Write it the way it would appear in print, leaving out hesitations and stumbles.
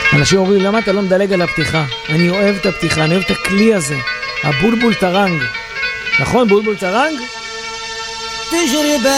אנשים אומרים, למה אתה לא מדלג על הפתיחה? אני אוהב את הפתיחה, אני אוהב את הכלי הזה, הבולבול טרנג. נכון, בולבול טרנג?